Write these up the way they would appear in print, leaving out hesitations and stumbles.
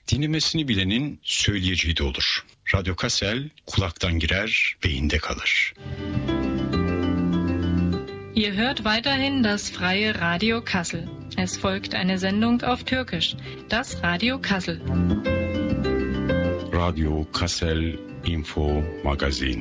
Dinlemesini bilenin söyleyeceği de olur. Radyo Kassel kulaktan girer, beyinde kalır. Ihr hört weiterhin das freie Radio Kassel. Es folgt eine Sendung auf Türkisch, das Radio Kassel. Radio Kassel Info Magazin.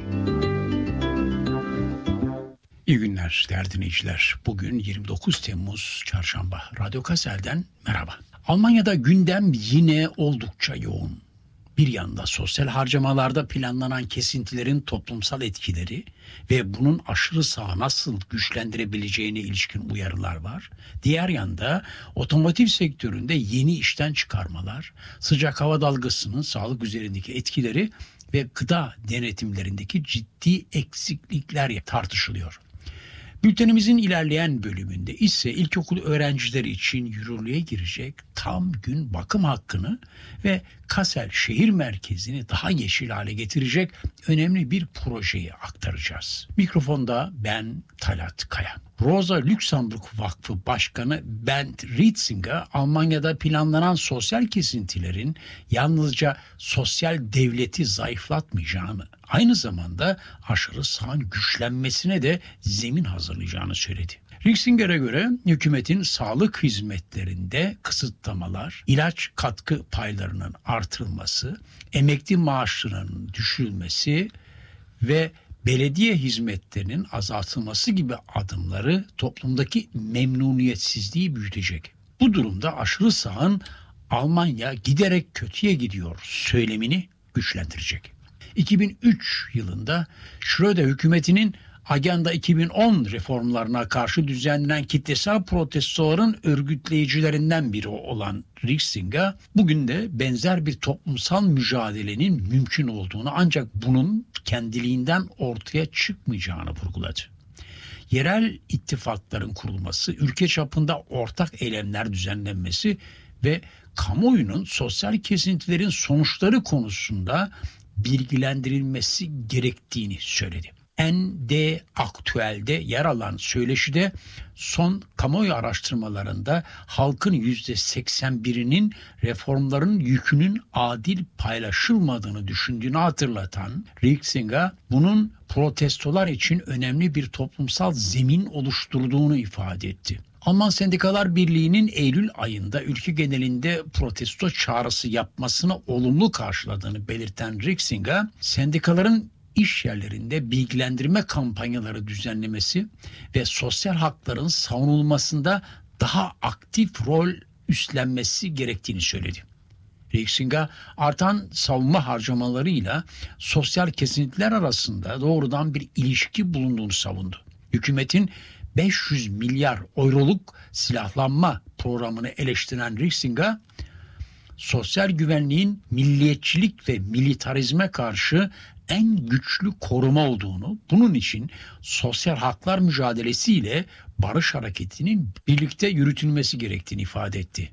İyi günler değerli dinleyiciler. Bugün 29 Temmuz Çarşamba. Radyo Kassel'den merhaba. Almanya'da gündem yine oldukça yoğun. Bir yanda sosyal harcamalarda planlanan kesintilerin toplumsal etkileri ve bunun aşırı sağı nasıl güçlendirebileceğine ilişkin uyarılar var. Diğer yanda otomotiv sektöründe yeni işten çıkarmalar, sıcak hava dalgasının sağlık üzerindeki etkileri ve gıda denetimlerindeki ciddi eksiklikler tartışılıyor. Bültenimizin ilerleyen bölümünde ise ilkokul öğrencileri için yürürlüğe girecek tam gün bakım hakkını ve Kassel şehir merkezini daha yeşil hale getirecek önemli bir projeyi aktaracağız. Mikrofonda ben Talat Kaya. Rosa Luxemburg Vakfı Başkanı Bernd Rietzinger, Almanya'da planlanan sosyal kesintilerin yalnızca sosyal devleti zayıflatmayacağını, aynı zamanda aşırı sağın güçlenmesine de zemin hazırlayacağını söyledi. Rietzinger'e göre hükümetin sağlık hizmetlerinde kısıtlamalar, ilaç katkı paylarının artırılması, emekli maaşlarının düşürülmesi ve belediye hizmetlerinin azaltılması gibi adımları toplumdaki memnuniyetsizliği büyütecek. Bu durumda aşırı sağın Almanya giderek kötüye gidiyor söylemini güçlendirecek. 2003 yılında Schröder hükümetinin Agenda 2010 reformlarına karşı düzenlenen kitlesel protestoların örgütleyicilerinden biri olan Rietzinger, bugün de benzer bir toplumsal mücadelenin mümkün olduğunu, ancak bunun kendiliğinden ortaya çıkmayacağını vurguladı. Yerel ittifakların kurulması, ülke çapında ortak eylemler düzenlenmesi ve kamuoyunun sosyal kesintilerin sonuçları konusunda bilgilendirilmesi gerektiğini söyledi. ND Aktüel'de yer alan söyleşide son kamuoyu araştırmalarında halkın %81'inin reformların yükünün adil paylaşılmadığını düşündüğünü hatırlatan Rietzinger, bunun protestolar için önemli bir toplumsal zemin oluşturduğunu ifade etti. Alman Sendikalar Birliği'nin Eylül ayında ülke genelinde protesto çağrısı yapmasını olumlu karşıladığını belirten Rietzinger, sendikaların iş yerlerinde bilgilendirme kampanyaları düzenlemesi ve sosyal hakların savunulmasında daha aktif rol üstlenmesi gerektiğini söyledi. Rietzinger, artan savunma harcamalarıyla sosyal kesintiler arasında doğrudan bir ilişki bulunduğunu savundu. Hükümetin 500 milyar euroluk silahlanma programını eleştiren Rietzinger, sosyal güvenliğin milliyetçilik ve militarizme karşı en güçlü koruma olduğunu, bunun için sosyal haklar mücadelesiyle barış hareketinin birlikte yürütülmesi gerektiğini ifade etti.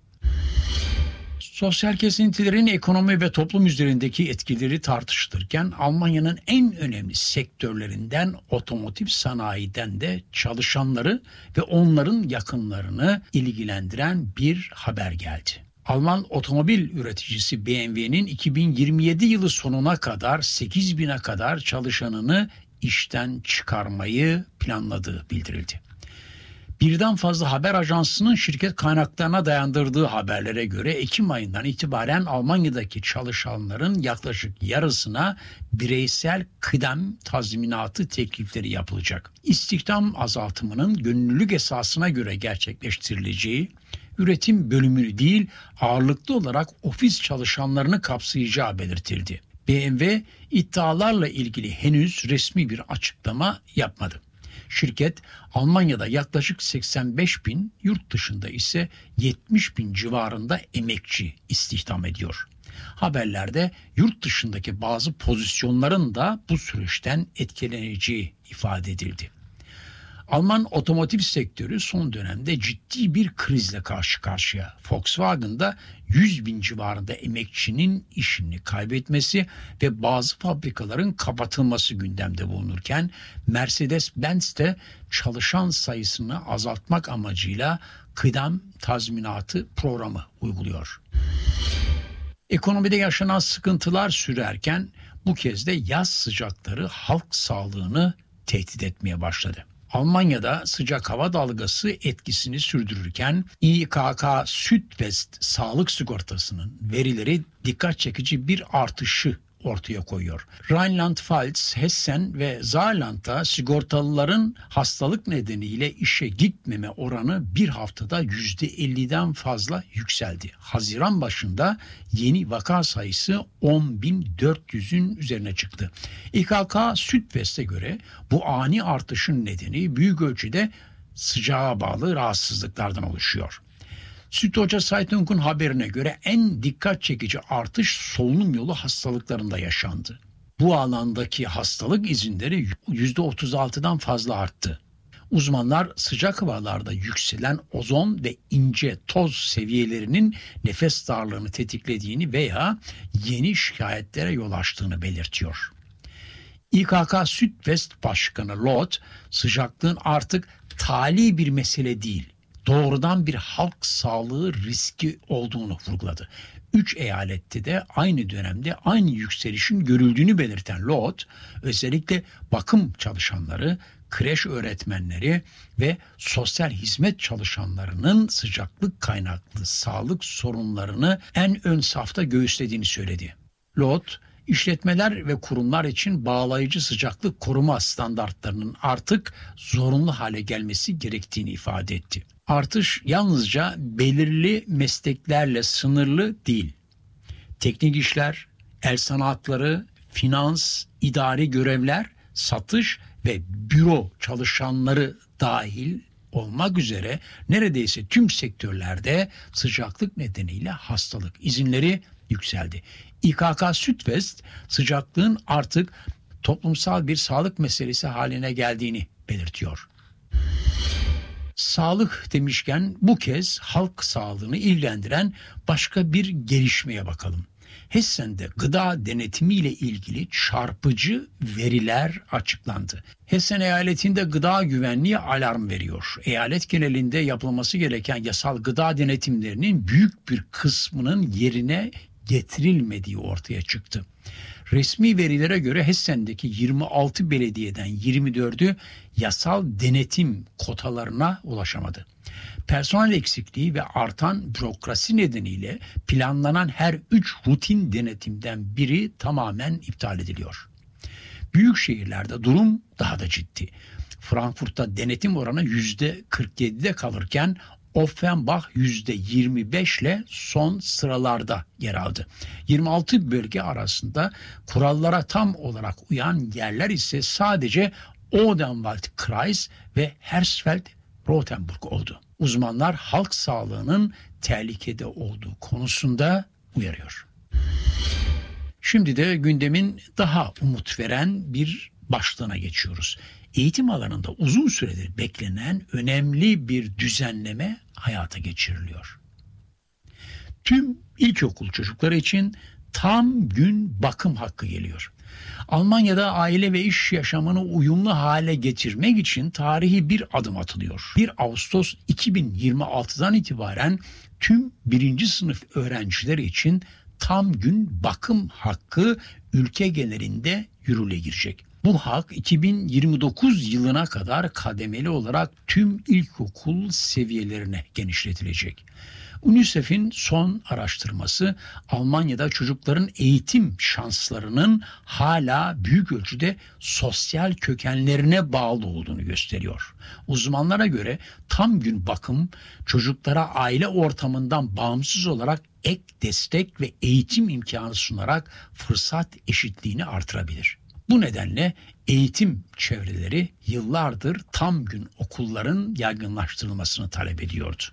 Sosyal kesintilerin ekonomi ve toplum üzerindeki etkileri tartışılırken Almanya'nın en önemli sektörlerinden otomotiv sanayiden de çalışanları ve onların yakınlarını ilgilendiren bir haber geldi. Alman otomobil üreticisi BMW'nin 2027 yılı sonuna kadar 8.000'e kadar çalışanını işten çıkarmayı planladığı bildirildi. Birden fazla haber ajansının şirket kaynaklarına dayandırdığı haberlere göre Ekim ayından itibaren Almanya'daki çalışanların yaklaşık yarısına bireysel kıdem tazminatı teklifleri yapılacak. İstihdam azaltımının gönüllülük esasına göre gerçekleştirileceği, üretim bölümünü değil ağırlıklı olarak ofis çalışanlarını kapsayacağı belirtildi. BMW iddialarla ilgili henüz resmi bir açıklama yapmadı. Şirket Almanya'da yaklaşık 85 bin, yurt dışında ise 70 bin civarında emekçi istihdam ediyor. Haberlerde yurt dışındaki bazı pozisyonların da bu süreçten etkileneceği ifade edildi. Alman otomotiv sektörü son dönemde ciddi bir krizle karşı karşıya. Volkswagen'da 100 bin civarında emekçinin işini kaybetmesi ve bazı fabrikaların kapatılması gündemde bulunurken Mercedes-Benz de çalışan sayısını azaltmak amacıyla kıdem tazminatı programı uyguluyor. Ekonomide yaşanan sıkıntılar sürerken bu kez de yaz sıcakları halk sağlığını tehdit etmeye başladı. Almanya'da sıcak hava dalgası etkisini sürdürürken İKK Südwest sağlık sigortasının verileri dikkat çekici bir artışı ortaya koyuyor. Rheinland-Pfalz, Hessen ve Saarland'da sigortalıların hastalık nedeniyle işe gitmeme oranı bir haftada %50'den fazla yükseldi. Haziran başında yeni vaka sayısı 10.400'ün üzerine çıktı. İKK Südwest'e göre bu ani artışın nedeni büyük ölçüde sıcağa bağlı rahatsızlıklardan oluşuyor. Süddeutsche Zeitung'un haberine göre en dikkat çekici artış solunum yolu hastalıklarında yaşandı. Bu alandaki hastalık izinleri %36'dan fazla arttı. Uzmanlar sıcak havalarda yükselen ozon ve ince toz seviyelerinin nefes darlığını tetiklediğini veya yeni şikayetlere yol açtığını belirtiyor. İKK Südwest Başkanı Loth, sıcaklığın artık tali bir mesele değil, doğrudan bir halk sağlığı riski olduğunu vurguladı. 3 eyalette de aynı dönemde aynı yükselişin görüldüğünü belirten Loth, özellikle bakım çalışanları, kreş öğretmenleri ve sosyal hizmet çalışanlarının sıcaklık kaynaklı sağlık sorunlarını en ön safta göğüslediğini söyledi. Loth, İşletmeler ve kurumlar için bağlayıcı sıcaklık koruma standartlarının artık zorunlu hale gelmesi gerektiğini ifade etti. Artış yalnızca belirli mesleklerle sınırlı değil. Teknik işler, el sanatları, finans, idari görevler, satış ve büro çalışanları dahil olmak üzere neredeyse tüm sektörlerde sıcaklık nedeniyle hastalık izinleri yükseldi. İKK Südwest sıcaklığın artık toplumsal bir sağlık meselesi haline geldiğini belirtiyor. Sağlık demişken bu kez halk sağlığını ilgilendiren başka bir gelişmeye bakalım. Hessen'de gıda denetimi ile ilgili çarpıcı veriler açıklandı. Hessen eyaletinde gıda güvenliği alarm veriyor. Eyalet genelinde yapılması gereken yasal gıda denetimlerinin büyük bir kısmının yerine getirilmediği ortaya çıktı. Resmi verilere göre Hessen'deki 26 belediyeden 24'ü yasal denetim kotalarına ulaşamadı. Personel eksikliği ve artan bürokrasi nedeniyle planlanan her 3 rutin denetimden biri tamamen iptal ediliyor. Büyük şehirlerde durum daha da ciddi. Frankfurt'ta denetim oranı %47'de kalırken Offenbach %25 ile son sıralarda yer aldı. 26 bölge arasında kurallara tam olarak uyan yerler ise sadece Odenwald-Kreis ve Hersfeld-Rotenburg oldu. Uzmanlar halk sağlığının tehlikede olduğu konusunda uyarıyor. Şimdi de gündemin daha umut veren bir başlığına geçiyoruz. Eğitim alanında uzun süredir beklenen önemli bir düzenleme hayata geçiriliyor. Tüm ilkokul çocukları için tam gün bakım hakkı geliyor. Almanya'da aile ve iş yaşamını uyumlu hale getirmek için tarihi bir adım atılıyor. 1 Ağustos 2026'dan itibaren tüm 1. sınıf öğrencileri için tam gün bakım hakkı ülke genelinde yürürlüğe girecek. Bu hak 2029 yılına kadar kademeli olarak tüm ilkokul seviyelerine genişletilecek. UNICEF'in son araştırması Almanya'da çocukların eğitim şanslarının hala büyük ölçüde sosyal kökenlerine bağlı olduğunu gösteriyor. Uzmanlara göre tam gün bakım çocuklara aile ortamından bağımsız olarak ek destek ve eğitim imkanı sunarak fırsat eşitliğini artırabilir. Bu nedenle eğitim çevreleri yıllardır tam gün okulların yaygınlaştırılmasını talep ediyordu.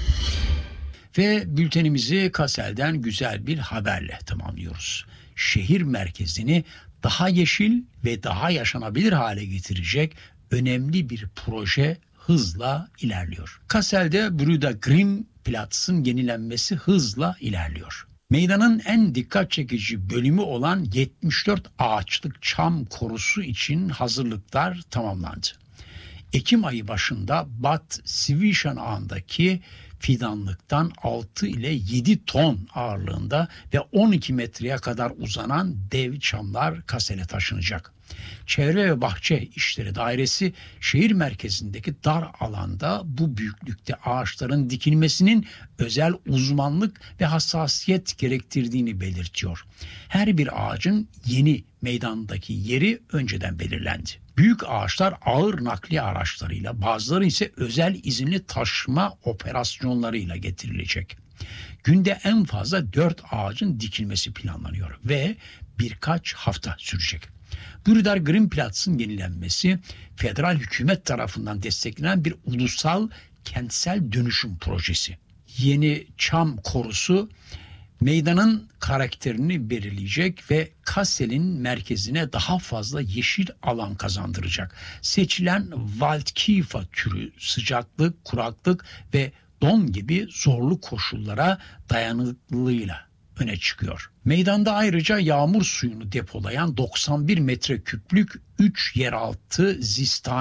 Ve bültenimizi Kassel'den güzel bir haberle tamamlıyoruz. Şehir merkezini daha yeşil ve daha yaşanabilir hale getirecek önemli bir proje hızla ilerliyor. Kassel'de Brüder Grimm Platz'ın yenilenmesi hızla ilerliyor. Meydanın en dikkat çekici bölümü olan 74 ağaçlık çam korusu için hazırlıklar tamamlandı. Ekim ayı başında Bad Svişan Ağı'ndaki fidanlıktan 6 ile 7 ton ağırlığında ve 12 metreye kadar uzanan dev çamlar Kassel'e taşınacak. Çevre ve Bahçe İşleri Dairesi şehir merkezindeki dar alanda bu büyüklükte ağaçların dikilmesinin özel uzmanlık ve hassasiyet gerektirdiğini belirtiyor. Her bir ağacın yeni meydandaki yeri önceden belirlendi. Büyük ağaçlar ağır nakliye araçlarıyla, bazıları ise özel izinli taşıma operasyonlarıyla getirilecek. Günde en fazla 4 ağacın dikilmesi planlanıyor ve birkaç hafta sürecek. Brüder Greenplatz'ın yenilenmesi federal hükümet tarafından desteklenen bir ulusal kentsel dönüşüm projesi. Yeni çam korusu meydanın karakterini belirleyecek ve Kassel'in merkezine daha fazla yeşil alan kazandıracak. Seçilen Waldkiefer türü sıcaklık, kuraklık ve don gibi zorlu koşullara dayanıklılığıyla öne çıkıyor. Meydanda ayrıca yağmur suyunu depolayan 91 metreküplük 3 yeraltı zistane